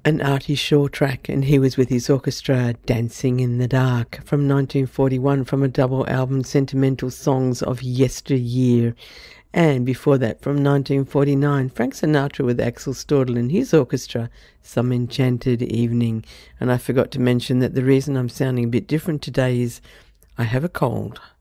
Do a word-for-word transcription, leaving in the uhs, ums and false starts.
An Artie Shaw track, and he was with his orchestra, Dancing in the Dark, from nineteen forty-one, from a double album, Sentimental Songs of Yesteryear. And before that, from nineteen forty-nine, Frank Sinatra with Axel Stortel and his orchestra, Some Enchanted Evening. And I forgot to mention that the reason I'm sounding a bit different today is I have a cold.